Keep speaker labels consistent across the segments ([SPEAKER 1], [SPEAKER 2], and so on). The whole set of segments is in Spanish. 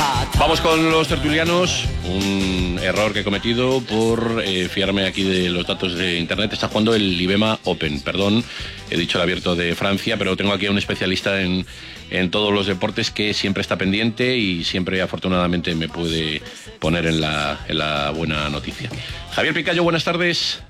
[SPEAKER 1] Vamos con los tertulianos. Un error que he cometido por fiarme aquí de los datos de internet. Está jugando el IBEMA Open, perdón, he dicho el abierto de Francia, pero tengo aquí a un especialista en todos los deportes que siempre está pendiente y siempre afortunadamente me puede poner en la buena noticia. Javier Picayo, buenas tardes.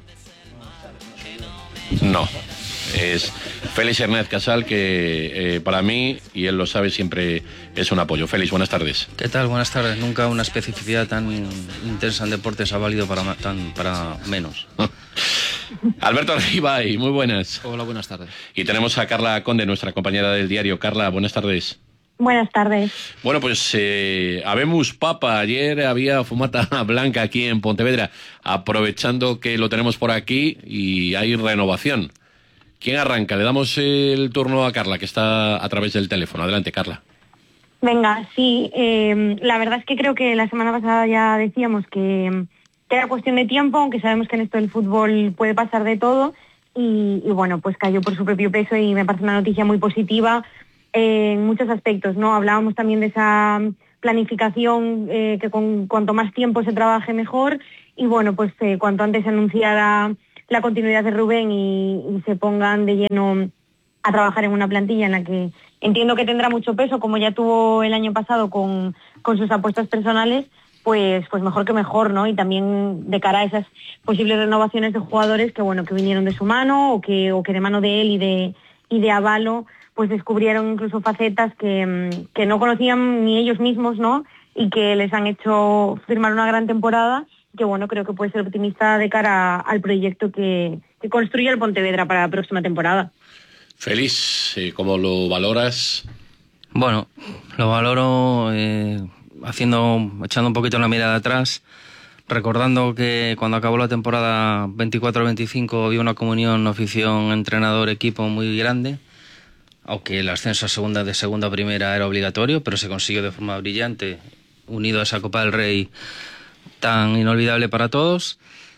[SPEAKER 1] No, es Félix Hernández Casal, que para mí, y él lo sabe, siempre es un apoyo. Félix, buenas tardes.
[SPEAKER 2] ¿Qué tal? Buenas tardes. Nunca una especificidad tan intensa en deportes ha valido para menos.
[SPEAKER 1] Alberto Argibay, muy buenas.
[SPEAKER 3] Hola, buenas tardes.
[SPEAKER 1] Y tenemos a Carla Conde, nuestra compañera del diario. Carla, buenas tardes.
[SPEAKER 4] Buenas tardes.
[SPEAKER 1] Bueno, pues habemus papa. Ayer había fumata blanca aquí en Pontevedra, aprovechando que lo tenemos por aquí y hay renovación. ¿Quién arranca? Le damos el turno a Carla, que está a través del teléfono. Adelante, Carla.
[SPEAKER 4] Venga, sí. La verdad es que creo que la semana pasada ya decíamos que era cuestión de tiempo, aunque sabemos que en esto del fútbol puede pasar de todo. Y bueno, pues cayó por su propio peso y me parece una noticia muy positiva en muchos aspectos, ¿no? Hablábamos también de esa planificación, que cuanto más tiempo se trabaje mejor, y bueno, pues cuanto antes se anunciara la continuidad de Rubén y se pongan de lleno a trabajar en una plantilla en la que entiendo que tendrá mucho peso, como ya tuvo el año pasado con sus apuestas personales, pues mejor que mejor, ¿no? Y también de cara a esas posibles renovaciones de jugadores que bueno, que vinieron de su mano o que de mano de él y de avalo, pues descubrieron incluso facetas que no conocían ni ellos mismos, ¿no? Y que les han hecho firmar una gran temporada, que bueno, creo que puede ser optimista de cara al proyecto que construye el Pontevedra para la próxima temporada.
[SPEAKER 1] Félix, ¿cómo lo valoras?
[SPEAKER 2] Bueno, lo valoro echando un poquito la mirada atrás, recordando que cuando acabó la temporada 24-25 había una comunión afición-entrenador-equipo muy grande, aunque el ascenso de segunda a primera era obligatorio, pero se consiguió de forma brillante, unido a esa Copa del Rey tan inolvidable para todos.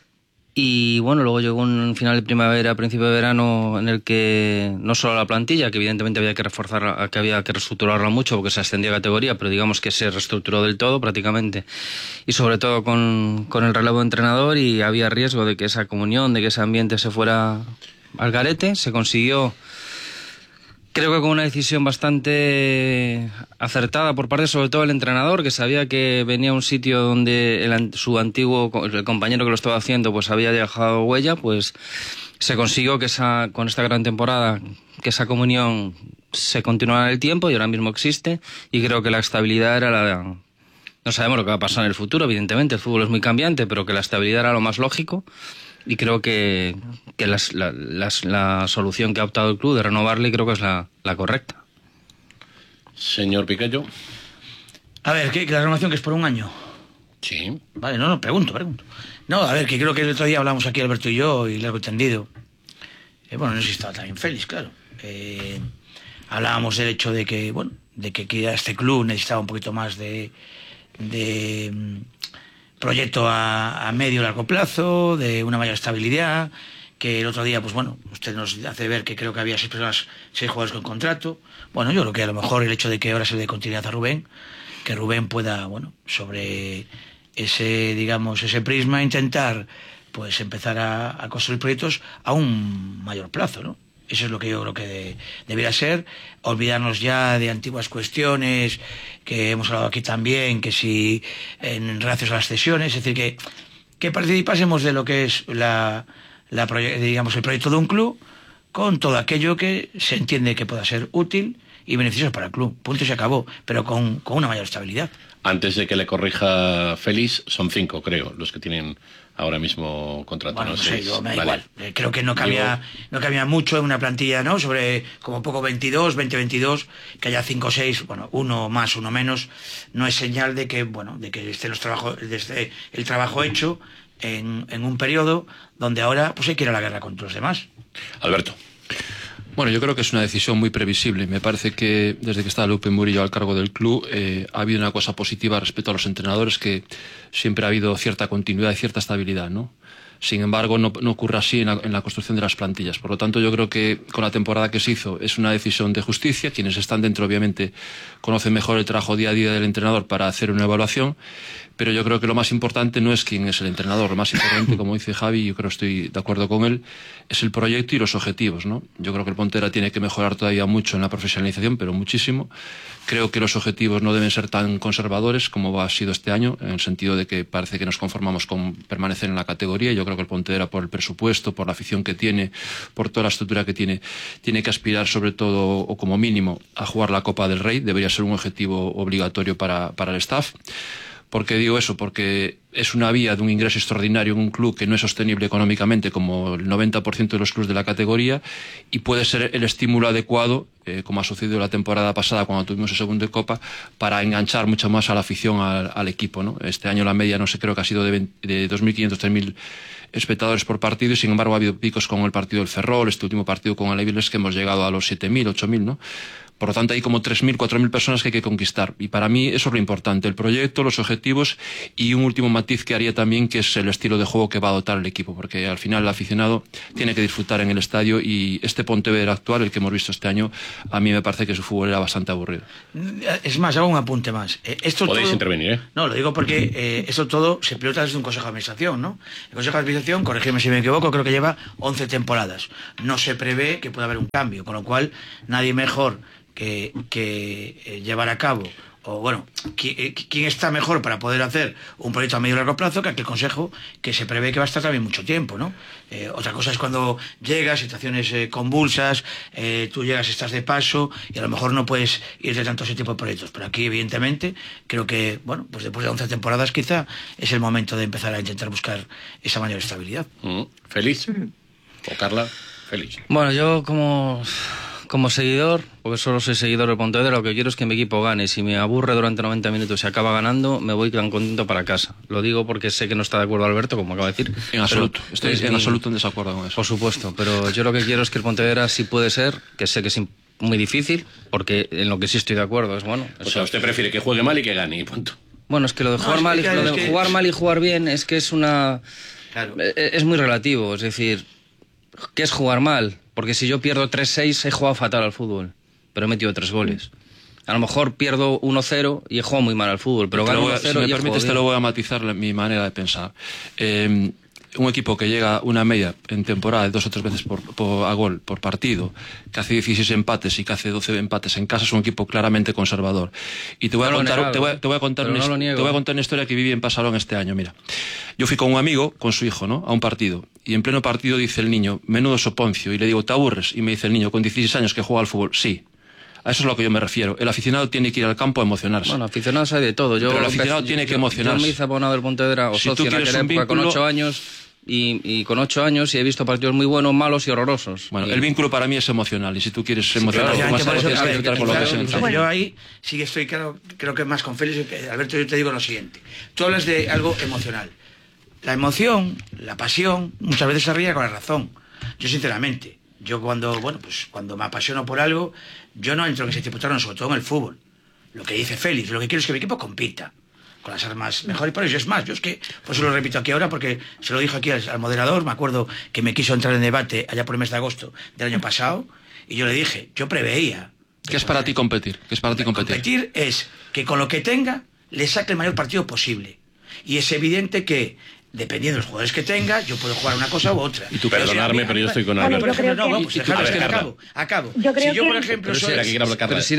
[SPEAKER 2] Y bueno, luego llegó un final de primavera, principio de verano, en el que no solo la plantilla, que evidentemente había que reforzarla, que había que reestructurarla mucho porque se ascendía a categoría, pero digamos que se reestructuró del todo prácticamente, y sobre todo con el relevo de entrenador, y había riesgo de que esa comunión, de que ese ambiente se fuera al garete. Se consiguió, creo que con una decisión bastante acertada por parte sobre todo del entrenador, que sabía que venía a un sitio donde su antiguo el compañero que lo estaba haciendo pues había dejado huella. Pues se consiguió que con esta gran temporada, que esa comunión se continuara en el tiempo, y ahora mismo existe, y creo que la estabilidad era no sabemos lo que va a pasar en el futuro, evidentemente, el fútbol es muy cambiante, pero que la estabilidad era lo más lógico. Y creo que la solución que ha optado el club de renovarle, creo que es la correcta.
[SPEAKER 1] Señor Picayo.
[SPEAKER 3] A ver, que la renovación que es por un año.
[SPEAKER 1] Sí.
[SPEAKER 3] Vale, no, pregunto. No, a ver, que creo que el otro día hablamos aquí Alberto y yo, y largo entendido. Bueno, no sé si estaba también Félix, claro. Hablábamos del hecho de que, bueno, de que este club necesitaba un poquito más de proyecto a medio y largo plazo, de una mayor estabilidad, que el otro día, pues bueno, usted nos hace ver que creo que había 6 jugadores con contrato. Bueno, yo creo que a lo mejor el hecho de que ahora se le dé continuidad a Rubén, que Rubén pueda, bueno, sobre ese prisma, intentar pues empezar a construir proyectos a un mayor plazo, ¿no? Eso es lo que yo creo que debería ser, olvidarnos ya de antiguas cuestiones que hemos hablado aquí también, que si en relación a las cesiones, es decir, que participásemos de lo que es digamos, el proyecto de un club, con todo aquello que se entiende que pueda ser útil y beneficioso para el club. Punto y se acabó, pero con una mayor estabilidad.
[SPEAKER 1] Antes de que le corrija Félix, son 5, creo, los que tienen ahora mismo contrato.
[SPEAKER 3] Bueno,
[SPEAKER 1] no
[SPEAKER 3] sé,
[SPEAKER 1] sé,
[SPEAKER 3] yo me da
[SPEAKER 1] vale.
[SPEAKER 3] igual. Creo que no cambia mucho en una plantilla, ¿no? Sobre como poco 22, que haya 5 o 6, bueno, uno más, uno menos, no es señal de que, bueno, de que esté el trabajo hecho en un periodo donde ahora pues hay que ir a la guerra contra los demás.
[SPEAKER 1] Alberto.
[SPEAKER 5] Bueno, yo creo que es una decisión muy previsible. Me parece que desde que está Lupe Murillo al cargo del club ha habido una cosa positiva respecto a los entrenadores, que siempre ha habido cierta continuidad y cierta estabilidad, ¿no? Sin embargo, no ocurre así en la construcción de las plantillas. Por lo tanto, yo creo que con la temporada que se hizo es una decisión de justicia. Quienes están dentro, obviamente, conocen mejor el trabajo día a día del entrenador para hacer una evaluación, pero yo creo que lo más importante no es quién es el entrenador. Lo más importante, como dice Javi, yo creo que estoy de acuerdo con él, es el proyecto y los objetivos, ¿no? Yo creo que el Pontevedra tiene que mejorar todavía mucho en la profesionalización, pero muchísimo. Creo que los objetivos no deben ser tan conservadores como ha sido este año, en el sentido de que parece que nos conformamos con permanecer en la categoría. Yo creo que el Pontevedra, por el presupuesto, por la afición que tiene, por toda la estructura que tiene que aspirar sobre todo, o como mínimo, a jugar la Copa del Rey. Debería ser un objetivo obligatorio para el staff. ¿Por qué digo eso? Porque es una vía de un ingreso extraordinario en un club que no es sostenible económicamente, como el 90% de los clubes de la categoría, y puede ser el estímulo adecuado, como ha sucedido la temporada pasada cuando tuvimos el segundo de Copa, para enganchar mucho más a la afición al equipo, ¿no? Este año la media, no sé, creo que ha sido de 2.500, 3.000 espectadores por partido, y sin embargo ha habido picos con el partido del Ferrol, este último partido con el Avilés, que hemos llegado a los 7.000, 8.000, ¿no? Por lo tanto, hay como 3.000, 4.000 personas que hay que conquistar. Y para mí eso es lo importante, el proyecto, los objetivos, y un último matiz que haría también, que es el estilo de juego que va a adoptar el equipo, porque al final el aficionado tiene que disfrutar en el estadio, y este Pontevedra actual, el que hemos visto este año, a mí me parece que su fútbol era bastante aburrido.
[SPEAKER 3] Es más, hago un apunte más.
[SPEAKER 1] Podéis intervenir, ¿eh?
[SPEAKER 3] No, lo digo porque esto todo se pilota desde un Consejo de Administración, ¿no? El Consejo de Administración, corrígeme si me equivoco, creo que lleva 11 temporadas. No se prevé que pueda haber un cambio, con lo cual nadie mejor que llevar a cabo, o bueno, ¿quién está mejor para poder hacer un proyecto a medio y largo plazo que aquel consejo que se prevé que va a estar también mucho tiempo, ¿no? Otra cosa es cuando llegas, situaciones convulsas, tú llegas, estás de paso y a lo mejor no puedes ir de tanto ese tipo de proyectos, pero aquí evidentemente creo que, bueno, pues después de 11 temporadas quizá es el momento de empezar a intentar buscar esa mayor estabilidad.
[SPEAKER 1] ¿Feliz? ¿O Carla? Feliz.
[SPEAKER 2] Bueno, yo como seguidor, porque solo soy seguidor del Pontevedra, lo que quiero es que mi equipo gane. Si me aburre durante 90 minutos y acaba ganando, me voy tan contento para casa. Lo digo porque sé que no está de acuerdo Alberto, como acaba de decir.
[SPEAKER 5] En absoluto, estoy en absoluto en desacuerdo con eso.
[SPEAKER 2] Por supuesto, pero yo lo que quiero es que el Pontevedra sí puede ser, que sé que es muy difícil, porque en lo que sí estoy de acuerdo es bueno.
[SPEAKER 1] O sea, usted prefiere que juegue mal y que gane, y punto.
[SPEAKER 2] Bueno, es que lo de jugar mal, jugar mal y jugar bien es que es una... Claro. Es muy relativo, es decir, ¿qué es jugar mal? Porque si yo pierdo 3-6 he jugado fatal al fútbol, pero he metido 3 goles. A lo mejor pierdo 1-0 y he jugado muy mal al fútbol, pero gano 1-0
[SPEAKER 5] si me permites, te lo voy a matizar mi manera de pensar. Un equipo que llega una media en temporada de 2 o 3 veces a gol por partido, que hace 16 empates y que hace 12 empates en casa, es un equipo claramente conservador. Y te voy a contar una historia que viví en Pasarón este año. Mira, yo fui con un amigo, con su hijo, ¿no?, a un partido, y en pleno partido dice el niño, menudo soponcio, y le digo, ¿te aburres? Y me dice el niño, con 16 años que juega al fútbol, sí. A eso es a lo que yo me refiero. El aficionado tiene que ir al campo a emocionarse.
[SPEAKER 2] Bueno, aficionados hay de todo.
[SPEAKER 5] Pero el aficionado tiene que emocionarse.
[SPEAKER 2] Yo me hice abonado del Pontevedra o socio en aquella época con 8 años... Y con 8 años y he visto partidos muy buenos, malos y horrorosos.
[SPEAKER 5] Bueno, el vínculo para mí es emocional, y si tú quieres emocionar,
[SPEAKER 3] yo ahí sí que estoy, creo que más con Félix. Alberto, yo te digo lo siguiente. Tú hablas de algo emocional. La emoción, la pasión, muchas veces se ríe con la razón. Yo sinceramente, cuando me apasiono por algo, yo no entro en ese tipo de terreno, sobre todo en el fútbol. Lo que dice Félix, lo que quiero es que mi equipo compita con las armas mejor, y por eso es más, yo es que, pues lo repito aquí ahora porque se lo dije aquí al moderador. Me acuerdo que me quiso entrar en debate allá por el mes de agosto del año pasado, y yo le dije, yo preveía.
[SPEAKER 5] ¿Qué es para ti competir? ¿Qué es para ti competir?
[SPEAKER 3] Competir es que con lo que tenga le saque el mayor partido posible, y es evidente que dependiendo de los jugadores que tenga, yo puedo jugar una cosa u otra.
[SPEAKER 1] Y tú, perdonarme, pero yo estoy con Alberto.
[SPEAKER 3] Acabo.
[SPEAKER 4] Si
[SPEAKER 3] yo, por ejemplo,
[SPEAKER 2] si en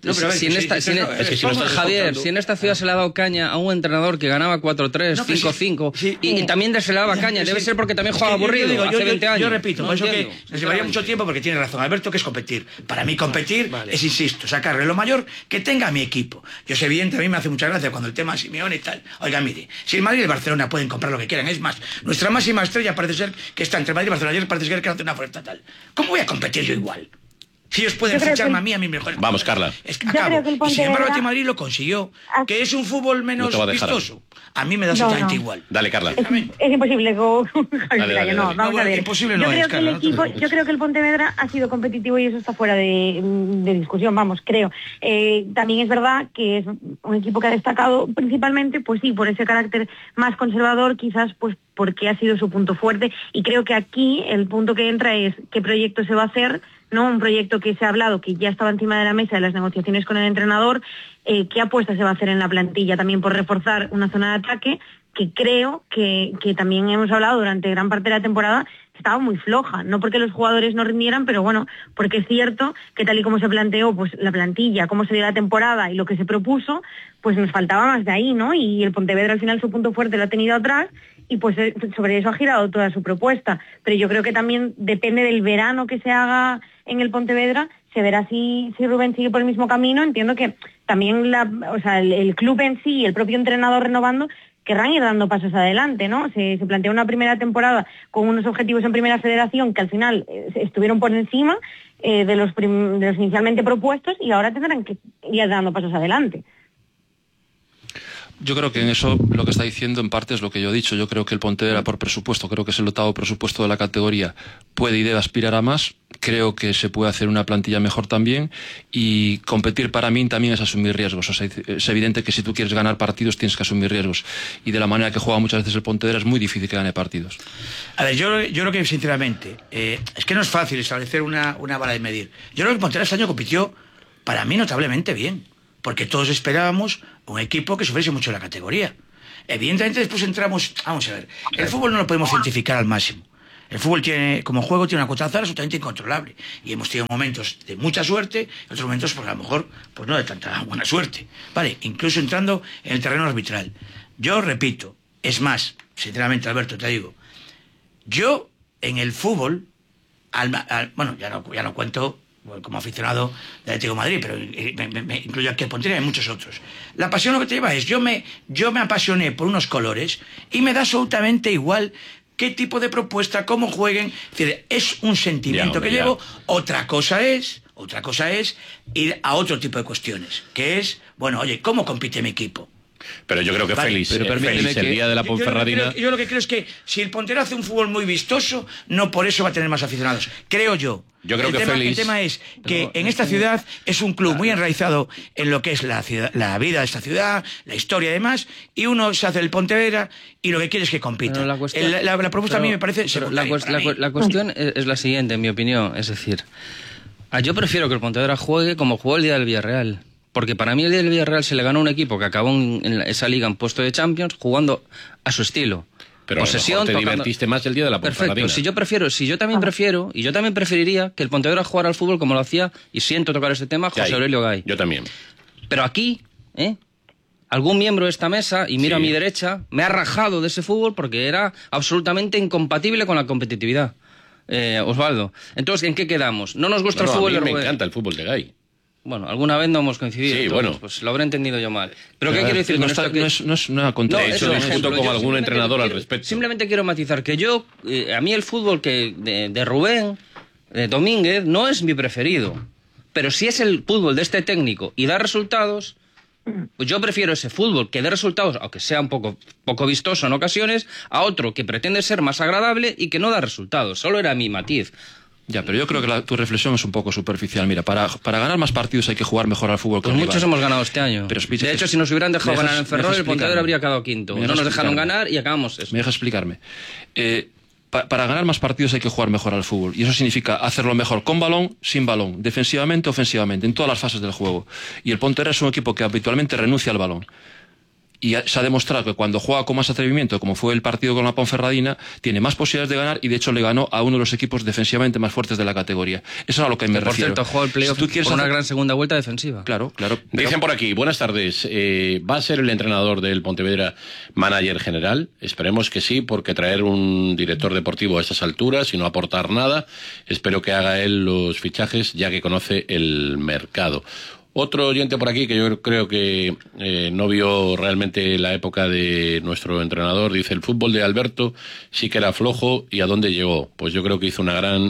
[SPEAKER 2] esta ciudad se le ha dado caña a un entrenador que ganaba 4-3, 5-5, y también se le daba caña, debe ser porque también juega aburrido, hace 20 años.
[SPEAKER 3] Yo repito, por eso que nos llevaría mucho tiempo, porque tiene razón Alberto, que es competir. Para mí competir es, insisto, sacarle lo mayor que tenga a mi equipo. Yo sé bien, a mí me hace mucha gracia cuando el tema Simeone y tal. Oiga, mire, si el Madrid y el Barcelona pueden comprar lo que quieran, es más, nuestra máxima estrella parece ser que está entre Madrid y Barcelona. Ayer parece ser que hace una fuerza tal. ¿Cómo voy a competir yo igual? Si ellos pueden ficharme a mí mejores.
[SPEAKER 1] Vamos, Carla.
[SPEAKER 3] Es que acabo.
[SPEAKER 4] Creo que
[SPEAKER 3] y sin embargo, el Madrid lo consiguió. Que es un fútbol menos vistoso. A mí me da absolutamente igual.
[SPEAKER 1] Dale, Carla.
[SPEAKER 4] Es imposible.
[SPEAKER 1] Dale.
[SPEAKER 4] No, vamos a ver.
[SPEAKER 3] Imposible no es, Carla,
[SPEAKER 4] yo creo que el Pontevedra ha sido competitivo y eso está fuera de discusión, vamos, creo. También es verdad que es un equipo que ha destacado principalmente, pues sí, por ese carácter más conservador, quizás pues porque ha sido su punto fuerte, y creo que aquí el punto que entra es qué proyecto se va a hacer, ¿no? Un proyecto que se ha hablado, que ya estaba encima de la mesa de las negociaciones con el entrenador, qué apuesta se va a hacer en la plantilla también por reforzar una zona de ataque que creo que también hemos hablado durante gran parte de la temporada, estaba muy floja, no porque los jugadores no rindieran, pero bueno, porque es cierto que tal y como se planteó pues la plantilla, cómo se dio la temporada y lo que se propuso, pues nos faltaba más de ahí, ¿no? Y el Pontevedra al final su punto fuerte lo ha tenido atrás y pues sobre eso ha girado toda su propuesta. Pero yo creo que también depende del verano que se haga en el Pontevedra, se verá si Rubén sigue por el mismo camino. Entiendo que también el club en sí y el propio entrenador renovando querrán ir dando pasos adelante, ¿no? Se planteó una primera temporada con unos objetivos en Primera Federación que al final estuvieron por encima de los inicialmente propuestos, y ahora tendrán que ir dando pasos adelante.
[SPEAKER 5] Yo creo que en eso lo que está diciendo en parte es lo que yo he dicho. Yo creo que el Pontevedra, por presupuesto, creo que es el 8º presupuesto de la categoría, puede y debe aspirar a más. Creo que se puede hacer una plantilla mejor también, y competir para mí también es asumir riesgos. O sea, es evidente que si tú quieres ganar partidos tienes que asumir riesgos, y de la manera que juega muchas veces el Pontevedra es muy difícil que gane partidos.
[SPEAKER 3] A ver, yo creo que sinceramente es que no es fácil establecer una vara de medir. Yo creo que el Pontevedra este año compitió para mí notablemente bien, porque todos esperábamos un equipo que sufriese mucho en la categoría. Evidentemente después entramos, vamos a ver, el fútbol no lo podemos cientificar al máximo. El fútbol como juego tiene una cuota de azar absolutamente incontrolable, y hemos tenido momentos de mucha suerte y otros momentos pues a lo mejor pues no de tanta buena suerte, vale, incluso entrando en el terreno arbitral. Yo repito, es más, sinceramente, Alberto, te digo, yo en el fútbol bueno, ya no cuento como aficionado del Atlético de Madrid, pero me incluyo aquí el Pontevedra y muchos otros. La pasión lo que te lleva es, yo me apasioné por unos colores y me da absolutamente igual qué tipo de propuesta, cómo jueguen. Es decir, es un sentimiento que llevo. Otra cosa es ir a otro tipo de cuestiones, que es, bueno, oye, ¿cómo compite mi equipo?
[SPEAKER 1] Pero yo creo que Félix, el día de la Ponferradina...
[SPEAKER 3] Yo lo que creo es que si el Pontevedra hace un fútbol muy vistoso, no por eso va a tener más aficionados. Creo yo.
[SPEAKER 1] Yo creo que Félix...
[SPEAKER 3] El tema es que en esta ciudad es un club muy enraizado en lo que es la vida de esta ciudad, la historia y demás, y uno se hace el Pontevedra y lo que quiere es que compita. La propuesta a mí me parece secundaria.
[SPEAKER 2] La cuestión es la siguiente, en mi opinión. Es decir, yo prefiero que el Pontevedra juegue como jugó el día del Villarreal. Porque para mí el día del Villarreal se le ganó a un equipo que acabó en esa liga en puesto de Champions jugando a su estilo.
[SPEAKER 1] Pero posesión, te divertiste más el día de la Ponferradina.
[SPEAKER 2] Perfecto, yo también preferiría que el Pontevedra jugara al fútbol como lo hacía, y siento tocar este tema, José Aurelio Gay.
[SPEAKER 1] Yo también.
[SPEAKER 2] Pero aquí, algún miembro de esta mesa, y miro a mi derecha, me ha rajado de ese fútbol porque era absolutamente incompatible con la competitividad. Osvaldo, entonces, ¿en qué quedamos? ¿No nos gusta el fútbol?
[SPEAKER 1] A mí me encanta el fútbol de Gay.
[SPEAKER 2] Bueno, alguna vez no hemos coincidido.
[SPEAKER 1] Sí,
[SPEAKER 2] entonces,
[SPEAKER 1] bueno.
[SPEAKER 2] Pues lo habré entendido yo mal. ¿Pero qué quiero decir con esto?
[SPEAKER 5] No es una contradicción.
[SPEAKER 1] De hecho, discuto con algún entrenador al respecto.
[SPEAKER 2] Simplemente quiero matizar que a mí el fútbol de Rubén Domínguez no es mi preferido. Pero si es el fútbol de este técnico y da resultados, pues yo prefiero ese fútbol que dé resultados, aunque sea un poco vistoso en ocasiones, a otro que pretende ser más agradable y que no da resultados. Solo era mi matiz.
[SPEAKER 5] Ya, pero yo creo que tu reflexión es un poco superficial. Mira, para ganar más partidos hay que jugar mejor al fútbol.
[SPEAKER 2] Pues muchos hemos ganado este año.
[SPEAKER 5] Pero,
[SPEAKER 2] de hecho, si nos hubieran dejado ganar en Ferrol, el Pontevedra habría quedado quinto. No nos dejaron ganar y acabamos eso.
[SPEAKER 5] Me deja explicarme. Para ganar más partidos hay que jugar mejor al fútbol. Y eso significa hacerlo mejor con balón, sin balón, defensivamente, ofensivamente, en todas las fases del juego. Y el Pontevedra es un equipo que habitualmente renuncia al balón. Y se ha demostrado que cuando juega con más atrevimiento, como fue el partido con la Ponferradina, tiene más posibilidades de ganar, y de hecho le ganó a uno de los equipos defensivamente más fuertes de la categoría. Eso es a lo que me refiero.
[SPEAKER 2] Por cierto, jugó el playoff con una gran segunda vuelta defensiva.
[SPEAKER 5] Claro.
[SPEAKER 1] Dicen por aquí, buenas tardes, ¿va a ser el entrenador del Pontevedra manager general? Esperemos que sí, porque traer un director deportivo a estas alturas y no aportar nada, espero que haga él los fichajes, ya que conoce el mercado. Otro oyente por aquí que yo creo que no vio realmente la época de nuestro entrenador, dice, el fútbol de Alberto sí que era flojo, ¿y a dónde llegó? Pues yo creo que hizo una gran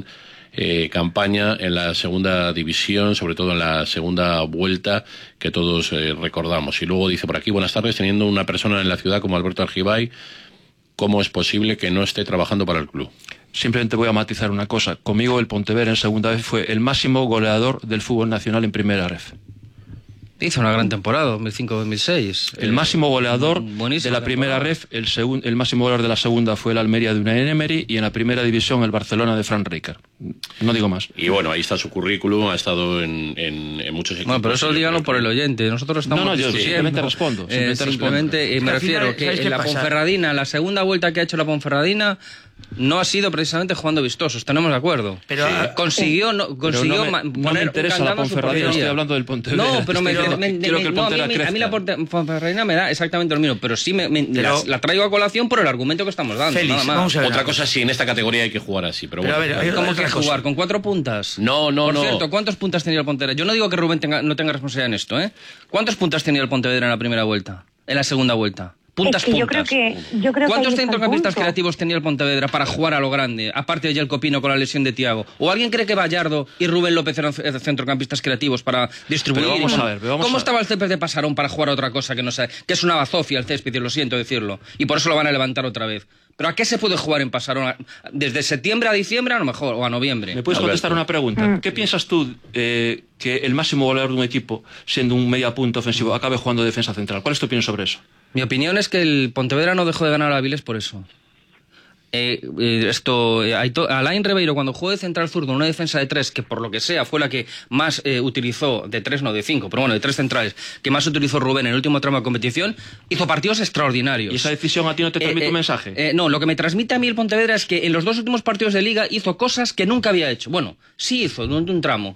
[SPEAKER 1] campaña en la segunda división, sobre todo en la segunda vuelta que todos recordamos. Y luego dice por aquí, buenas tardes, teniendo una persona en la ciudad como Alberto Argibay, ¿cómo es posible que no esté trabajando para el club?
[SPEAKER 5] Simplemente voy a matizar una cosa. Conmigo el Pontevedra en segunda vez fue el máximo goleador del fútbol nacional en primera ref.
[SPEAKER 2] Hizo una gran temporada, 2005-2006.
[SPEAKER 5] El máximo goleador de la primera ref, el máximo goleador de la segunda fue el Almería de Unai Emery y en la primera división el Barcelona de Frank Rijkaard. No digo más.
[SPEAKER 1] Y bueno, ahí está su currículum, ha estado en muchos equipos.
[SPEAKER 2] Bueno, pero eso díganlo por el oyente. Nosotros estamos
[SPEAKER 5] yo simplemente respondo.
[SPEAKER 2] Simplemente me refiero que en la Ponferradina, la segunda vuelta que ha hecho la Ponferradina, no ha sido precisamente jugando vistosos, tenemos de acuerdo.
[SPEAKER 3] Pero
[SPEAKER 2] consiguió
[SPEAKER 5] no me interesa la Ponferradina, estoy hablando del Pontevedra.
[SPEAKER 2] No, pero a mí la Ponferradina me da exactamente lo mismo, pero sí la traigo a colación por el argumento que estamos dando.
[SPEAKER 3] Félix,
[SPEAKER 2] nada más.
[SPEAKER 3] vamos a ver.
[SPEAKER 1] Otra cosa sí, en esta categoría hay que jugar así, pero bueno.
[SPEAKER 3] A ver,
[SPEAKER 2] ¿Cómo que jugar? ¿Con 4 puntas?
[SPEAKER 1] No.
[SPEAKER 2] Por cierto, ¿cuántos puntas tenía el Pontevedra? Yo no digo que Rubén no tenga responsabilidad en esto, ¿eh? ¿Cuántas puntas tenía el Pontevedra en la primera vuelta? En la segunda vuelta. Puntas.
[SPEAKER 4] Yo creo que
[SPEAKER 2] ¿Cuántos centrocampistas creativos tenía el Pontevedra para jugar a lo grande? Aparte de Jelko Pino con la lesión de Thiago. ¿O alguien cree que Vallardo y Rubén López eran centrocampistas creativos para distribuir?
[SPEAKER 5] Pero vamos a ver,
[SPEAKER 2] ¿Cómo estaba el césped de Pasarón para jugar a otra cosa que no sabe? Que es una bazofia el césped, y lo siento decirlo. Y por eso lo van a levantar otra vez. ¿Pero a qué se puede jugar en Pasarón? ¿Desde septiembre a diciembre a lo mejor? ¿O a noviembre?
[SPEAKER 5] ¿Me puedes contestar una pregunta? ¿Qué piensas tú que el máximo goleador de un equipo, siendo un media punta ofensivo, acabe jugando defensa central? ¿Cuál es tu opinión sobre eso?
[SPEAKER 2] Mi opinión es que el Pontevedra no dejó de ganar a Avilés por eso. Alain Ribeiro, cuando jugó de central zurdo en una defensa de 3, que por lo que sea fue la que más utilizó, de 3 no de 5, pero bueno, de 3 centrales, que más utilizó Rubén en el último tramo de competición, hizo partidos extraordinarios.
[SPEAKER 5] ¿Y esa decisión a ti no te transmite un mensaje?
[SPEAKER 2] No, lo que me transmite a mí el Pontevedra es que en los 2 últimos partidos de Liga hizo cosas que nunca había hecho. Bueno, sí hizo durante un tramo,